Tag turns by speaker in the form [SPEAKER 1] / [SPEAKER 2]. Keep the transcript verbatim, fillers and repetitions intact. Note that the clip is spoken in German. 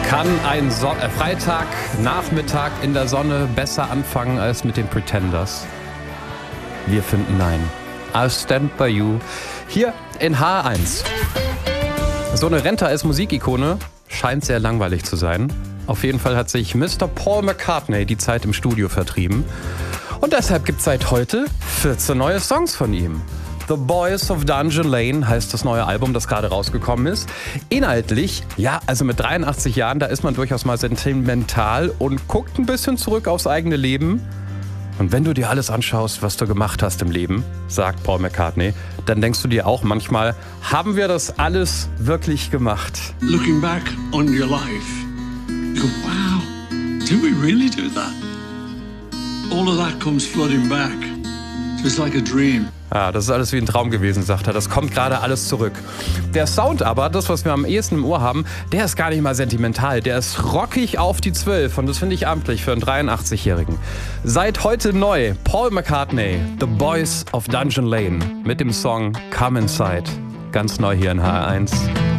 [SPEAKER 1] Kann ein so äh, Freitag, Nachmittag in der Sonne besser anfangen als mit den Pretenders? Wir finden nein. I'll stand by you. Hier in H eins. So eine Rente als Musikikone scheint sehr langweilig zu sein. Auf jeden Fall hat sich Mister Paul McCartney die Zeit im Studio vertrieben. Und deshalb gibt es seit heute vierzehn neue Songs von ihm. The Boys of Dungeon Lane heißt das neue Album, das gerade rausgekommen ist. Inhaltlich, ja, also mit dreiundachtzig Jahren, da ist man durchaus mal sentimental und guckt ein bisschen zurück aufs eigene Leben. Und wenn du dir alles anschaust, was du gemacht hast im Leben, sagt Paul McCartney, dann denkst du dir auch manchmal, haben wir das alles wirklich gemacht?
[SPEAKER 2] Looking back on your life, you go, wow, did we really do that? All of that comes flooding back. So it's like a dream.
[SPEAKER 1] Ah, das ist alles wie ein Traum gewesen, sagt er. Das kommt gerade alles zurück. Der Sound aber, das, was wir am ehesten im Ohr haben, der ist gar nicht mal sentimental. Der ist rockig auf die zwölf und das finde ich amtlich für einen dreiundachtzigjährigen. Seit heute neu, Paul McCartney, The Boys of Dungeon Lane mit dem Song Come Inside. Ganz neu hier in H eins.